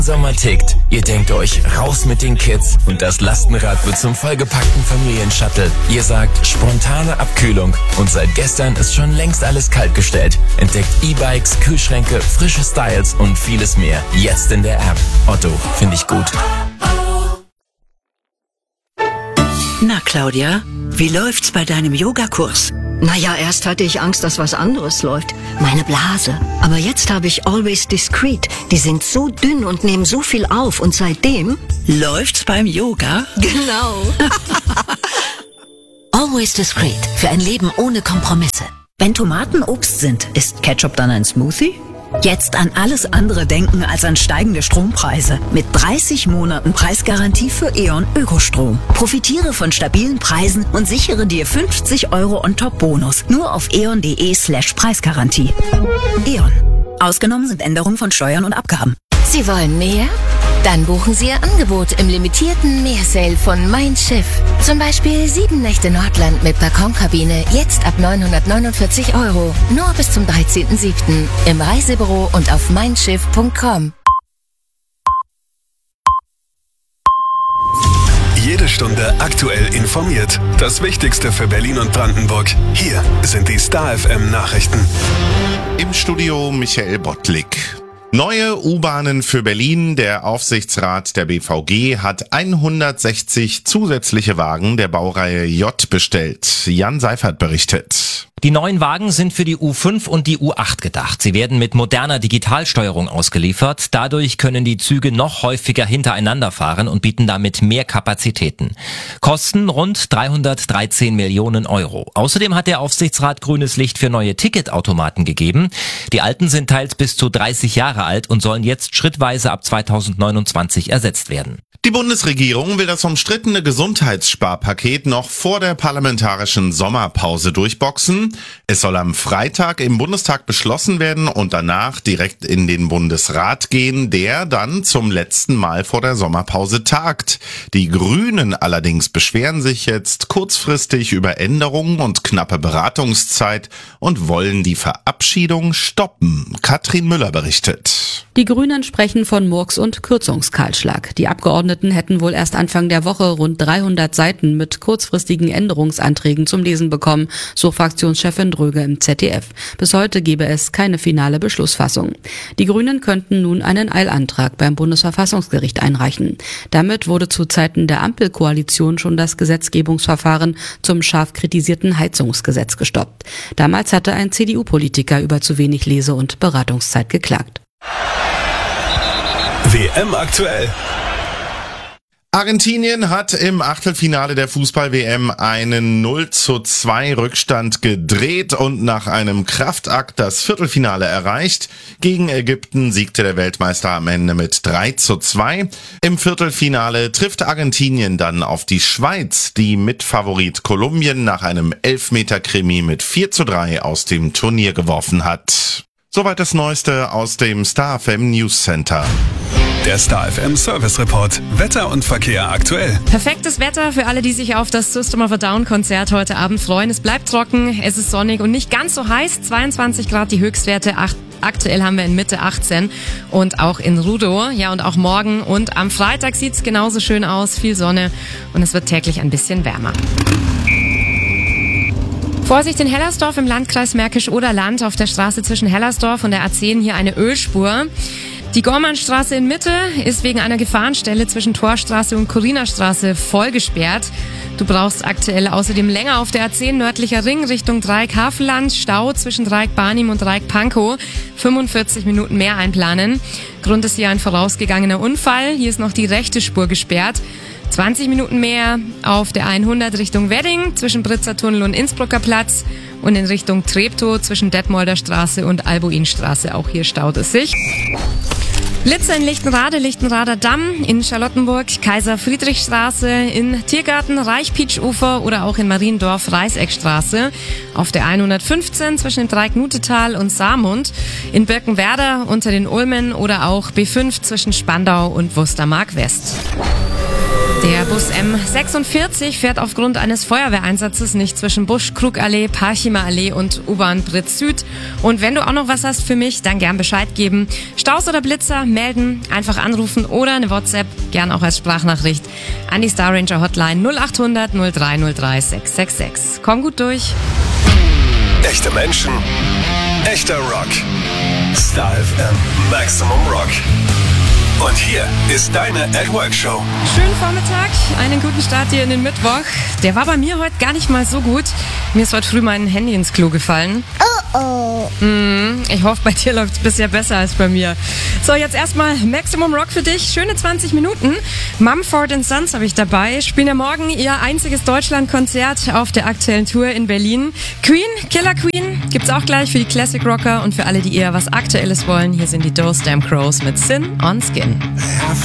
Sommer tickt. Ihr denkt euch, raus mit den Kids und das Lastenrad wird zum vollgepackten Familienshuttle. Ihr sagt, spontane Abkühlung und seit gestern ist schon längst alles kaltgestellt. Entdeckt E-Bikes, Kühlschränke, frische Styles und vieles mehr. Jetzt in der App. Otto, finde ich gut. Na Claudia, wie läuft's bei deinem Yogakurs? Naja, erst hatte ich Angst, dass was anderes läuft. Meine Blase. Aber jetzt habe ich Always Discreet. Die sind so dünn und nehmen so viel auf. Und seitdem... Läuft's beim Yoga? Genau. Always Discreet. Für ein Leben ohne Kompromisse. Wenn Tomaten Obst sind, ist Ketchup dann ein Smoothie? Jetzt an alles andere denken als an steigende Strompreise. Mit 30 Monaten Preisgarantie für E.ON Ökostrom. Profitiere von stabilen Preisen und sichere dir 50 € on top Bonus. Nur auf eon.de/Preisgarantie. E.ON. Ausgenommen sind Änderungen von Steuern und Abgaben. Sie wollen mehr? Dann buchen Sie Ihr Angebot im limitierten Meersale von Mein Schiff. Zum Beispiel 7 Nächte Nordland mit Balkonkabine, jetzt ab 949 €. Nur bis zum 13.07. im Reisebüro und auf meinschiff.com. Jede Stunde aktuell informiert. Das Wichtigste für Berlin und Brandenburg. Hier sind die Star FM Nachrichten. Im Studio Michael Bottlik. Neue U-Bahnen für Berlin. Der Aufsichtsrat der BVG hat 160 zusätzliche Wagen der Baureihe J bestellt. Jan Seifert berichtet. Die neuen Wagen sind für die U5 und die U8 gedacht. Sie werden mit moderner Digitalsteuerung ausgeliefert. Dadurch können die Züge noch häufiger hintereinander fahren und bieten damit mehr Kapazitäten. Kosten rund 313 Millionen €. Außerdem hat der Aufsichtsrat grünes Licht für neue Ticketautomaten gegeben. Die alten sind teils bis zu 30 Jahre alt und sollen jetzt schrittweise ab 2029 ersetzt werden. Die Bundesregierung will das umstrittene Gesundheitssparpaket noch vor der parlamentarischen Sommerpause durchboxen. Es soll am Freitag im Bundestag beschlossen werden und danach direkt in den Bundesrat gehen, der dann zum letzten Mal vor der Sommerpause tagt. Die Grünen allerdings beschweren sich jetzt kurzfristig über Änderungen und knappe Beratungszeit und wollen die Verabschiedung stoppen. Katrin Müller berichtet. Die Grünen sprechen von Murks- und Kürzungskahlschlag. Die Abgeordneten hätten wohl erst Anfang der Woche rund 300 Seiten mit kurzfristigen Änderungsanträgen zum Lesen bekommen, so Fraktionschefin Dröge im ZDF. Bis heute gebe es keine finale Beschlussfassung. Die Grünen könnten nun einen Eilantrag beim Bundesverfassungsgericht einreichen. Damit wurde zu Zeiten der Ampelkoalition schon das Gesetzgebungsverfahren zum scharf kritisierten Heizungsgesetz gestoppt. Damals hatte ein CDU-Politiker über zu wenig Lese- und Beratungszeit geklagt. WM aktuell. Argentinien hat im Achtelfinale der Fußball-WM einen 0:2 Rückstand gedreht und nach einem Kraftakt das Viertelfinale erreicht. Gegen Ägypten siegte der Weltmeister am Ende mit 3:2. Im Viertelfinale trifft Argentinien dann auf die Schweiz, die Mitfavorit Kolumbien nach einem Elfmeter-Krimi mit 4:3 aus dem Turnier geworfen hat. Soweit das Neueste aus dem Star FM News Center. Der Star FM Service Report. Wetter und Verkehr aktuell. Perfektes Wetter für alle, die sich auf das System of a Down Konzert heute Abend freuen. Es bleibt trocken, es ist sonnig und nicht ganz so heiß. 22 Grad die Höchstwerte. Aktuell haben wir in Mitte 18 und auch in Rudow. Ja, und auch morgen und am Freitag sieht's genauso schön aus. Viel Sonne und es wird täglich ein bisschen wärmer. Vorsicht in Hellersdorf im Landkreis Märkisch-Oderland. Auf der Straße zwischen Hellersdorf und der A10 hier eine Ölspur. Die Gormannstraße in Mitte ist wegen einer Gefahrenstelle zwischen Torstraße und Chorinerstraße voll gesperrt. Du brauchst aktuell außerdem länger auf der A10 nördlicher Ring Richtung Dreieck-Havelland, Stau zwischen Dreieck-Barnim und Dreieck-Pankow, 45 Minuten mehr einplanen. Grund ist hier ein vorausgegangener Unfall. Hier ist noch die rechte Spur gesperrt. 20 Minuten mehr auf der 100 Richtung Wedding zwischen Britzer Tunnel und Innsbrucker Platz und in Richtung Treptow zwischen Detmolder Straße und Albuinstraße. Auch hier staut es sich. Blitzer in Lichtenrader Damm, in Charlottenburg, Kaiser-Friedrich-Straße, in Tiergarten, Reichpietsch-Ufer oder auch in Mariendorf, Reißeckstraße. Auf der 115 zwischen dem Dreieck-Nutetal und Saarmund, in Birkenwerder unter den Ulmen oder auch B5 zwischen Spandau und Wustermark West. Der Bus M46 fährt aufgrund eines Feuerwehreinsatzes nicht zwischen Busch-Krug-Allee, Parchimer Allee und U-Bahn Britz Süd. Und wenn du auch noch was hast für mich, dann gern Bescheid geben. Staus oder Blitzer, melden, einfach anrufen oder eine WhatsApp, gern auch als Sprachnachricht, an die Star Ranger Hotline 0800 0303 666. Komm gut durch. Echte Menschen, echter Rock. Star FM Maximum Rock. Und hier ist deine At-Work-Show. Schönen Vormittag, einen guten Start hier in den Mittwoch. Der war bei mir heute gar nicht mal so gut. Mir ist heute früh mein Handy ins Klo gefallen. Ich hoffe, bei dir läuft es bisher besser als bei mir. So, jetzt erstmal Maximum Rock für dich. Schöne 20 Minuten. Mumford & Sons habe ich dabei. Spielen ja morgen ihr einziges Deutschlandkonzert auf der aktuellen Tour in Berlin. Queen, Killer Queen, gibt's auch gleich für die Classic Rocker und für alle, die eher was Aktuelles wollen. Hier sind die Those Damn Crows mit Sin on Skin.